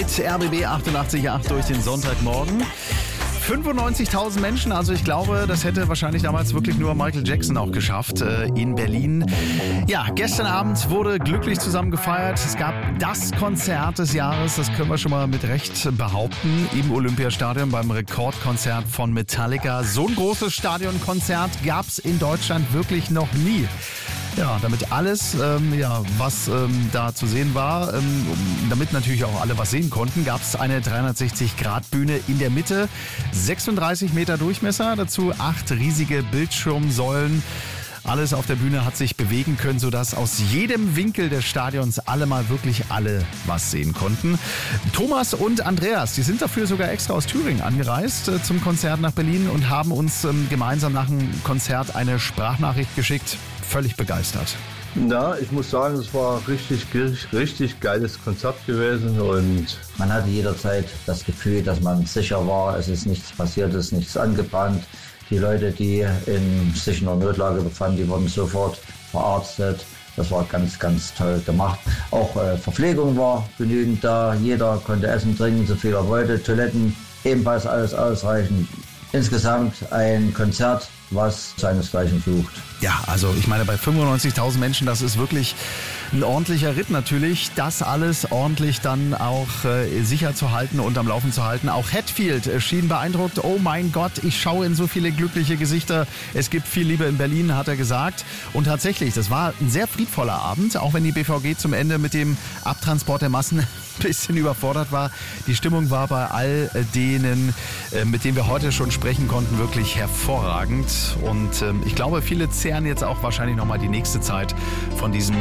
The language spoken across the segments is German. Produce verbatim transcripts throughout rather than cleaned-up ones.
mit R B B achtundachtzig Komma acht durch den Sonntagmorgen. fünfundneunzigtausend Menschen, also ich glaube, das hätte wahrscheinlich damals wirklich nur Michael Jackson auch geschafft äh, in Berlin. Ja, gestern Abend wurde glücklich zusammen gefeiert. Es gab das Konzert des Jahres, das können wir schon mal mit Recht behaupten, im Olympiastadion beim Rekordkonzert von Metallica. So ein großes Stadionkonzert gab es in Deutschland wirklich noch nie. Ja, damit alles, ähm, ja, was ähm, da zu sehen war, ähm, damit natürlich auch alle was sehen konnten, gab es eine dreihundertsechzig Grad Bühne in der Mitte, sechsunddreißig Meter Durchmesser, dazu acht riesige Bildschirmsäulen. Alles auf der Bühne hat sich bewegen können, sodass aus jedem Winkel des Stadions alle mal wirklich alle was sehen konnten. Thomas und Andreas, die sind dafür sogar extra aus Thüringen angereist äh, zum Konzert nach Berlin und haben uns ähm, gemeinsam nach dem Konzert eine Sprachnachricht geschickt. Völlig begeistert. Na, ich muss sagen, es war richtig, richtig geiles Konzert gewesen und man hatte jederzeit das Gefühl, dass man sicher war, es ist nichts passiert, es ist nichts angebrannt. Die Leute, die in sich in einer Notlage befanden, die wurden sofort verarztet. Das war ganz, ganz toll gemacht. Auch äh, Verpflegung war genügend da. Jeder konnte essen, trinken, so viel er wollte. Toiletten, ebenfalls alles ausreichend. Insgesamt ein Konzert, was seinesgleichen sucht. Ja, also ich meine, bei fünfundneunzigtausend Menschen, das ist wirklich ein ordentlicher Ritt natürlich. Das alles ordentlich dann auch äh, sicher zu halten und am Laufen zu halten. Auch Hetfield schien beeindruckt. Oh mein Gott, ich schaue in so viele glückliche Gesichter. Es gibt viel Liebe in Berlin, hat er gesagt. Und tatsächlich, das war ein sehr friedvoller Abend, auch wenn die B V G zum Ende mit dem Abtransport der Massen ein bisschen überfordert war. Die Stimmung war bei all denen, äh, mit denen wir heute schon sprechen konnten, wirklich hervorragend. Und äh, ich glaube, viele zehren jetzt auch wahrscheinlich nochmal die nächste Zeit von diesem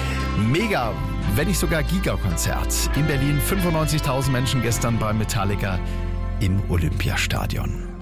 Mega, wenn nicht sogar Giga-Konzert in Berlin. fünfundneunzigtausend Menschen gestern bei Metallica im Olympiastadion.